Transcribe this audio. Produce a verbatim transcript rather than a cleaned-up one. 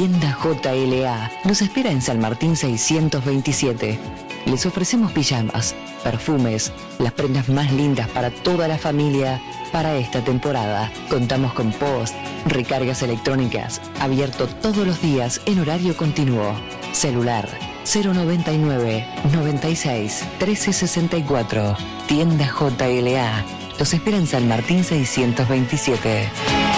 Tienda J L A nos espera en San Martín seiscientos veintisiete. Les ofrecemos pijamas, perfumes, las prendas más lindas para toda la familia. Para esta temporada contamos con post, recargas electrónicas, abierto todos los días en horario continuo. Celular cero noventa y nueve, noventa y seis, trece sesenta y cuatro. Tienda J L A. Los espera en San Martín seiscientos veintisiete.